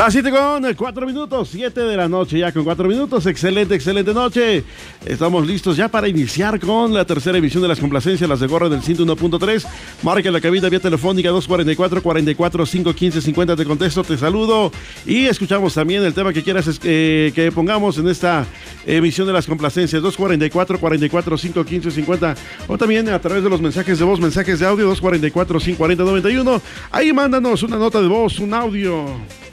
Las 7:04, 7 de la noche, ya con 4 minutos. Excelente noche. Estamos listos ya para iniciar con la tercera emisión de las complacencias, las de Gorra del 101.3. Marca la cabina vía telefónica 244-44-515-50. Te contesto, te saludo y escuchamos también el tema que quieras que pongamos en esta emisión de las complacencias. 244-44-515-50. O también a través de los mensajes de voz, mensajes de audio. 244-540-91. Ahí mándanos una nota de voz, un audio.